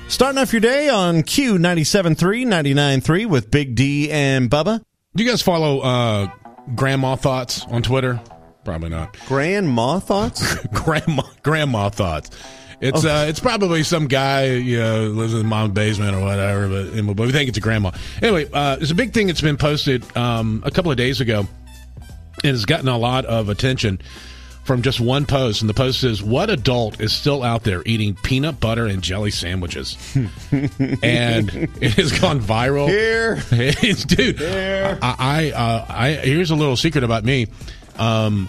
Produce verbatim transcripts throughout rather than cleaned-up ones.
Starting off your day on Q ninety-seven point three, ninety-nine point three with Big D and Bubba. Do you guys follow uh, Grandma Thoughts on Twitter? Probably not. Grandma Thoughts? Grandma Grandma Thoughts. It's oh. uh, it's probably some guy, you know, lives in mom's basement or whatever, but, but we think it's a grandma. Anyway, uh, it's a big thing that's been posted um, a couple of days ago, and it's gotten a lot of attention from just one post, and the post is, what adult is still out there eating peanut butter and jelly sandwiches? And it has gone viral. Here. It's, dude, Here. I, I, uh, I, here's a little secret about me. Um,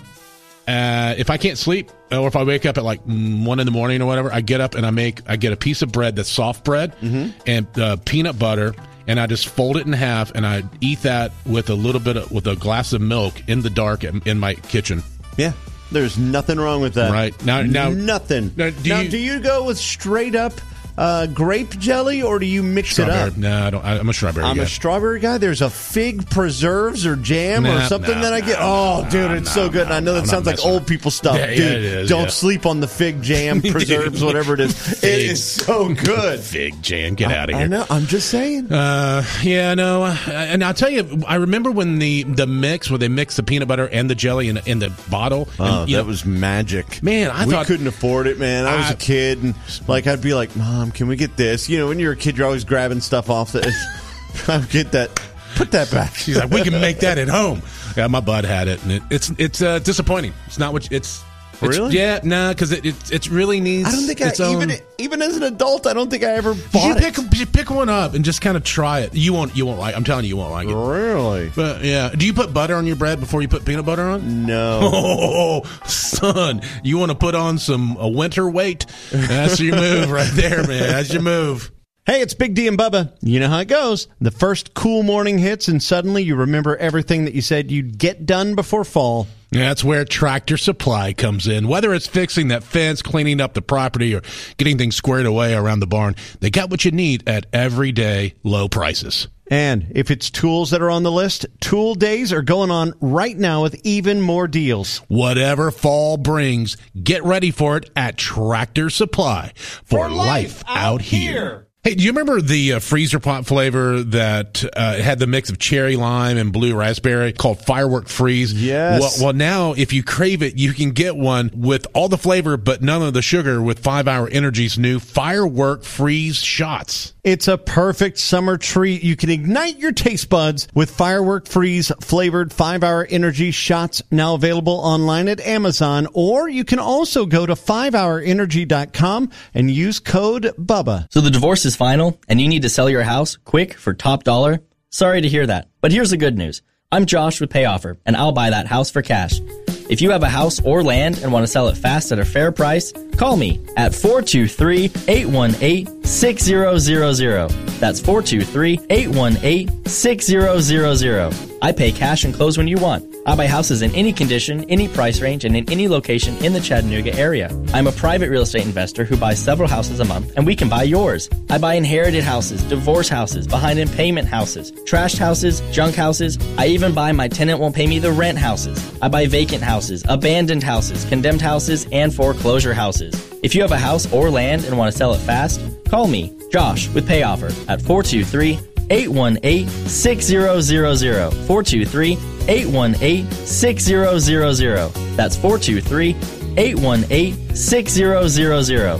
uh, if I can't sleep, or if I wake up at like one in the morning or whatever, I get up and I make, I get a piece of bread that's soft bread mm-hmm. and uh, peanut butter, and I just fold it in half, and I eat that with a little bit of, with a glass of milk in the dark in, in my kitchen. Yeah. There's nothing wrong with that. Right. Now, now nothing. Now, do, now, you, do you go with straight up uh, grape jelly, or do you mix strawberry. it up? No, I don't. I'm a strawberry I'm guy. a strawberry guy. There's a fig preserves or jam nah, or something nah, that I get. Nah, oh, nah, dude, it's nah, so good. Nah, and I know that I'm sounds like old people stuff. Yeah, dude, yeah, it is, don't yeah. sleep on the fig jam, preserves, whatever it is. Figs. It is so good. Fig jam. Get I, out of here. I know. I'm just saying. Uh, yeah, no. Uh, and I'll tell you, I remember when the, the mix, where they mix the peanut butter and the jelly in, in the bottle. Oh, and, that know, was magic. Man, I we thought. couldn't afford it, man. I was I, a kid, and like I'd be like, Mom, can we get this? You know, when you're a kid, you're always grabbing stuff off the. I get that. Put that back. She's like, we can make that at home. Yeah, my bud had it, and it, it's it's uh, disappointing. It's not what it's. It's, really? Yeah, no, nah, because it, it it really needs. I don't think its I own, even even as an adult, I don't think I ever bought you it. pick you pick one up and just kind of try it. You won't you won't like. I'm telling you, you won't like it. Really? But yeah, do you put butter on your bread before you put peanut butter on? No. Oh, son, you want to put on some a winter weight? That's your move right there, man. That's your move. Hey, it's Big D and Bubba. You know how it goes. The first cool morning hits, and suddenly you remember everything that you said you'd get done before fall. That's where Tractor Supply comes in. Whether it's fixing that fence, cleaning up the property, or getting things squared away around the barn, they got what you need at everyday low prices. And if it's tools that are on the list, Tool Days are going on right now with even more deals. Whatever fall brings, get ready for it at Tractor Supply for, for life, life out here. here. Hey, do you remember the uh, freezer pop flavor that uh, had the mix of cherry lime and blue raspberry called Firework Freeze? Yes. Well, well, now if you crave it, you can get one with all the flavor but none of the sugar with five hour Energy's new Firework Freeze shots. It's a perfect summer treat. You can ignite your taste buds with Firework Freeze flavored five hour Energy shots, now available online at Amazon, or you can also go to five hour energy dot com and use code BUBBA. So the divorce is final and you need to sell your house quick for top dollar? Sorry to hear that, but here's the good news. I'm Josh with PayOffer, and I'll buy that house for cash. If you have a house or land and want to sell it fast at a fair price, call me at four two three, eight one eight, six zero zero zero. That's four two three, eight one eight, six zero zero zero. I pay cash and close when you want. I buy houses in any condition, any price range, and in any location in the Chattanooga area. I'm a private real estate investor who buys several houses a month, and we can buy yours. I buy inherited houses, divorce houses, behind in payment houses, trashed houses, junk houses. I even buy my tenant won't pay me the rent houses. I buy vacant houses, abandoned houses, condemned houses, and foreclosure houses. If you have a house or land and want to sell it fast, call me, Josh, with PayOffer at four two three, eight one eight, six zero zero zero. four two three, eight one eight, six zero zero zero. That's four two three, eight one eight, six zero zero zero.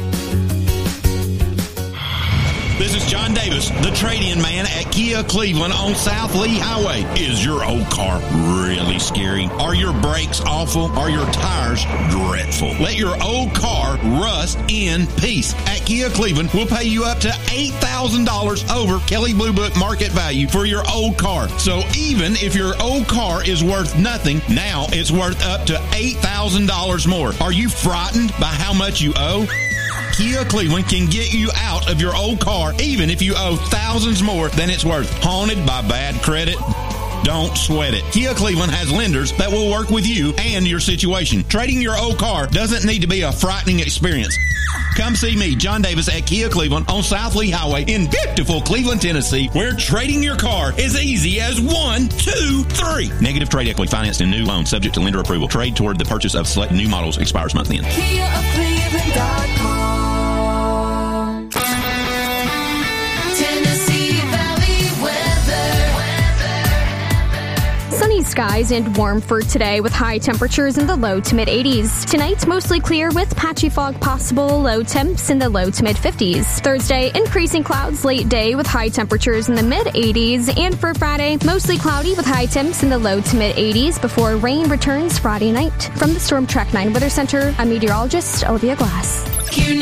This is John Davis, the trade-in man at Kia Cleveland on South Lee Highway. Is your old car really scary? Are your brakes awful? Are your tires dreadful? Let your old car rust in peace. At Kia Cleveland, we'll pay you up to eight thousand dollars over Kelley Blue Book market value for your old car. So even if your old car is worth nothing, now it's worth up to eight thousand dollars more. Are you frightened by how much you owe? Kia Cleveland can get you out of your old car even if you owe thousands more than it's worth. Haunted by bad credit? Don't sweat it. Kia Cleveland has lenders that will work with you and your situation. Trading your old car doesn't need to be a frightening experience. Come see me, John Davis, at Kia Cleveland on South Lee Highway in beautiful Cleveland, Tennessee, where trading your car is easy as one, two, three. Negative trade equity financed in new loan subject to lender approval. Trade toward the purchase of select new models expires month end. Kia of Cleveland dot com. Sunny skies and warm for today with high temperatures in the low to mid eighties. Tonight, mostly clear with patchy fog possible, low temps in the low to mid fifties. Thursday, increasing clouds late day with high temperatures in the mid eighties. And for Friday, mostly cloudy with high temps in the low to mid eighties before rain returns Friday night. From the Storm Track nine Weather Center, I'm meteorologist Olivia Glass.